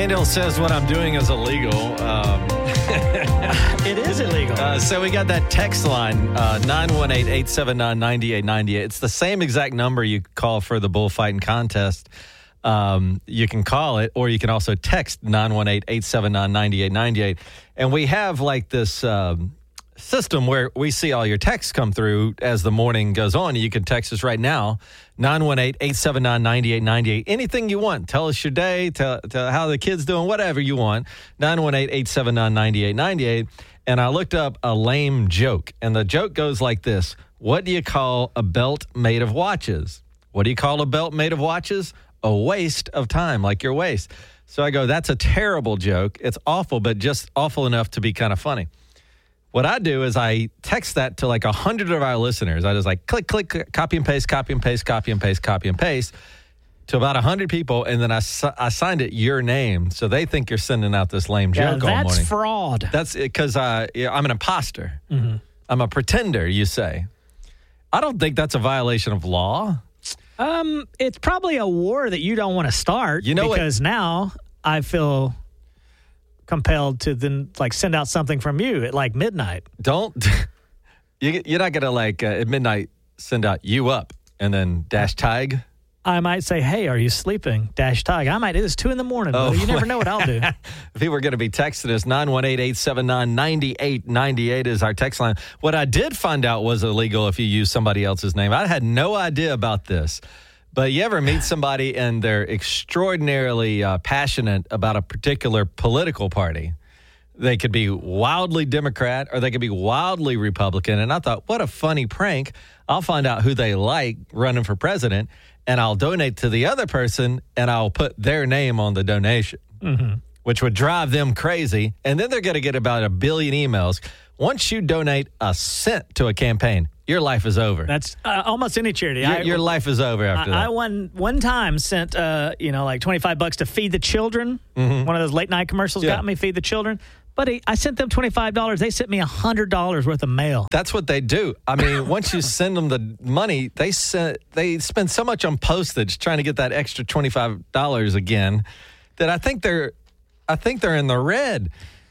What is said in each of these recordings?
Daniel says what I'm doing is illegal. It is illegal. So we got that text line, 918-879-9898. It's the same exact number you call for the bullfighting contest. You can call it, or you can also text 918-879-9898. And we have like this system where we see all your texts come through as the morning goes on. You can text us right now, 918-879-9898. Anything you want. Tell us your day, tell how the kid's doing, whatever you want. 918-879-9898. And I looked up a lame joke. And the joke goes like this. What do you call a belt made of watches? What do you call a belt made of watches? A waste of time, like your waist. So I go, that's a terrible joke. It's awful, but just awful enough to be kind of funny. What I do is I text that to like 100 of our listeners. I just like click, click, copy and paste, copy and paste, copy and paste, copy and paste to about 100 people. And then I signed it your name. So they think you're sending out this lame joke all morning. That's fraud. That's because I'm an imposter. Mm-hmm. I'm a pretender, you say. I don't think that's a violation of law. It's probably a war that you don't want to start. You know because now I feel compelled to then like send out something from you at like midnight. You're not gonna like at midnight send out you up and then dash tag. I might say, hey, are you sleeping? Dash tag. I might do this 2 a.m. Oh, you never know what I'll do. People are going to be texting us. 918-879-9898 is our text line. What I did find out was illegal if you use somebody else's name. I had no idea about this. But you ever meet somebody and they're extraordinarily passionate about a particular political party? They could be wildly Democrat or they could be wildly Republican. And I thought, what a funny prank. I'll find out who they like running for president, and I'll donate to the other person, and I'll put their name on the donation, which would drive them crazy. And then they're going to get about 1 billion emails. Once you donate a cent to a campaign, your life is over. That's almost any charity. Your life is over after that. I one time sent, like $25 to Feed the Children. One of those late night commercials got me, Feed the Children. But I sent them $25. They sent me $100 worth of mail. That's what they do. I mean, once you send them the money, they spend so much on postage trying to get that extra $25 again that I think they're in the red.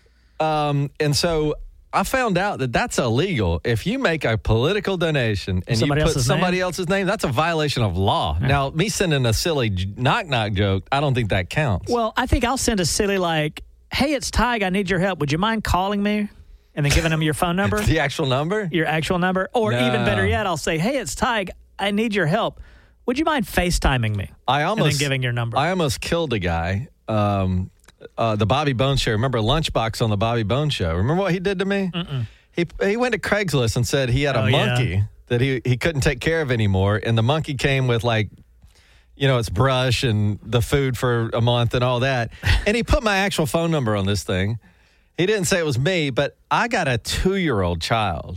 And so I found out that that's illegal. If you make a political donation and you put somebody else's name, that's a violation of law. Yeah. Now, me sending a silly knock-knock joke, I don't think that counts. Well, I think I'll send a silly like, hey, it's Tig, I need your help. Would you mind calling me? And then giving them your phone number. The actual number? Your actual number. Or even better yet, I'll say, hey, it's Tig, I need your help. Would you mind FaceTiming me? And then giving your number. I almost killed a guy. The Bobby Bones Show. Remember Lunchbox on the Bobby Bones Show? Remember what he did to me? Mm-mm. He went to Craigslist and said he had a monkey that he couldn't take care of anymore. And the monkey came with like, its brush and the food for a month and all that. And he put my actual phone number on this thing. He didn't say it was me, but I got a 2-year-old child.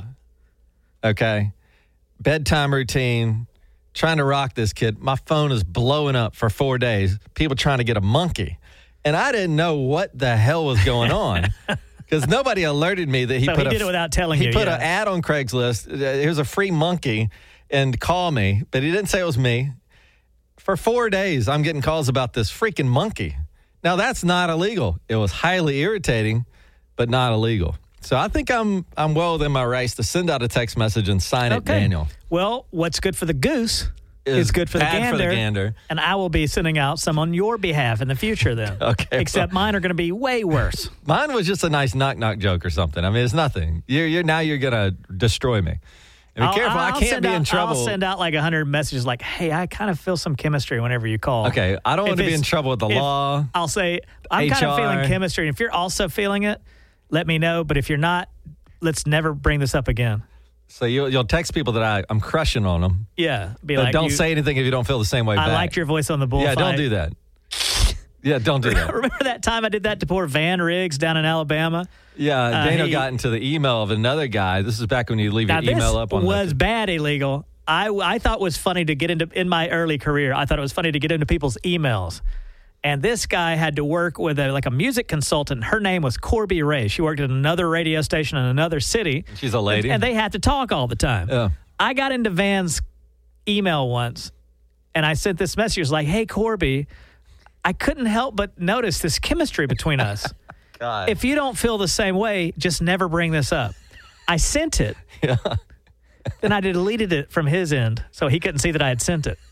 Okay. Bedtime routine, trying to rock this kid. My phone is blowing up for 4 days. People trying to get a monkey. And I didn't know what the hell was going on because nobody alerted me that he did it without telling you. He put an ad on Craigslist. Here's a free monkey and call me, but he didn't say it was me. For 4 days, I'm getting calls about this freaking monkey. Now, that's not illegal. It was highly irritating, but not illegal. So I think I'm well within my rights to send out a text message and sign it, Daniel. Well, what's good for the goose is good for the gander. And I will be sending out some on your behalf in the future then. Okay. Except mine are going to be way worse. Mine was just a nice knock-knock joke or something. I mean, it's nothing. You're going to destroy me. And be careful, I can't be in trouble. I'll send out like 100 messages like, hey, I kind of feel some chemistry whenever you call. Okay, I don't want to be in trouble with the law. I'll say, I'm kind of feeling chemistry. And if you're also feeling it, let me know. But if you're not, let's never bring this up again. So you'll text people that I'm crushing on them. Yeah. Don't say anything if you don't feel the same way back. I liked your voice on the bullfight. Yeah, don't do that. Yeah, don't do that. Remember that time I did that to poor Van Riggs down in Alabama? Yeah, Daniel got into the email of another guy. This is back when you leave your email up on this was bad illegal. I thought it was funny to get into, in my early career, I thought it was funny to get into people's emails. And this guy had to work with a music consultant. Her name was Corby Ray. She worked at another radio station in another city. She's a lady. And they had to talk all the time. Yeah. I got into Van's email once, and I sent this message. It was like, hey, Corby, I couldn't help but notice this chemistry between us. God. If you don't feel the same way, just never bring this up. I sent it. Yeah. Then I deleted it from his end, so he couldn't see that I had sent it.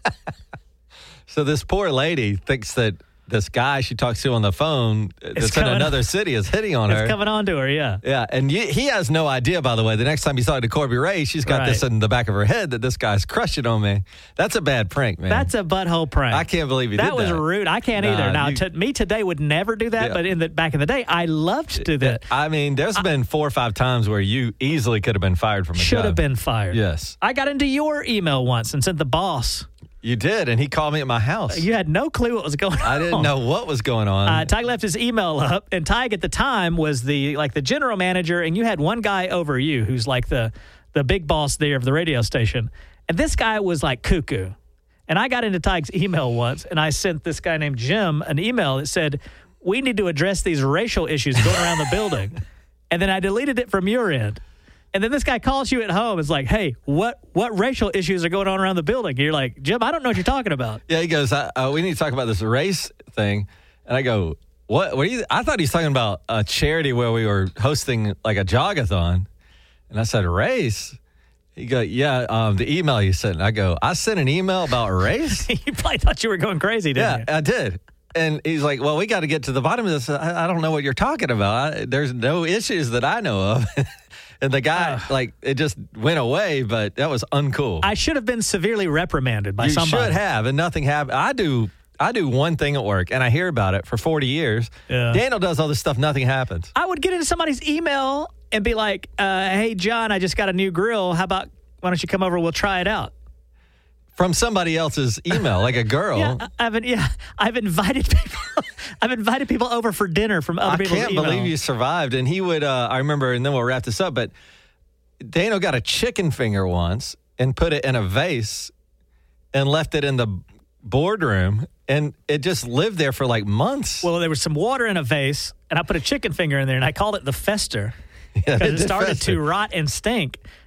So this poor lady thinks that this guy she talks to on the phone that's in another city is hitting on her. It's coming on to her, yeah. Yeah, and he has no idea, by the way. The next time he's talking to Corby Ray, she's got this in the back of her head that this guy's crushing on me. That's a bad prank, man. That's a butthole prank. I can't believe he did that. That was rude. I can't either. Now, me today would never do that, but back in the day, I loved to do that. I mean, there's been 4 or 5 times where you easily could have been fired from a job. Should have been fired. Yes. I got into your email once and sent the boss. You did, and he called me at my house. You had no clue what was going on. I didn't know what was going on. Tig left his email up, and Tig at the time was the general manager, and you had one guy over you who's like the big boss there of the radio station. And this guy was like cuckoo. And I got into Tig's email once, and I sent this guy named Jim an email that said, we need to address these racial issues going around the building. And then I deleted it from your end. And then this guy calls you at home. It's like, hey, what racial issues are going on around the building? And you're like, Jim, I don't know what you're talking about. Yeah, he goes, we need to talk about this race thing. And I go, what are you? I thought he was talking about a charity where we were hosting like a jogathon. And I said, race? He go, yeah, the email you sent. I go, I sent an email about race? You probably thought you were going crazy, didn't you? Yeah, I did. And he's like, well, we got to get to the bottom of this. I don't know what you're talking about. There's no issues that I know of. And the guy, it just went away, but that was uncool. I should have been severely reprimanded by somebody. You should have, and nothing happened. I do one thing at work, and I hear about it for 40 years. Yeah. Daniel does all this stuff, nothing happens. I would get into somebody's email and be like, hey, John, I just got a new grill. How about, why don't you come over? We'll try it out. From somebody else's email, like a girl. Yeah, I've invited people. I've invited people over for dinner from other people's email. I can't believe you survived. And he would, I remember, and then we'll wrap this up, but Daniel got a chicken finger once and put it in a vase and left it in the boardroom, and it just lived there for like months. Well, there was some water in a vase, and I put a chicken finger in there, and I called it the fester because it started to rot and stink.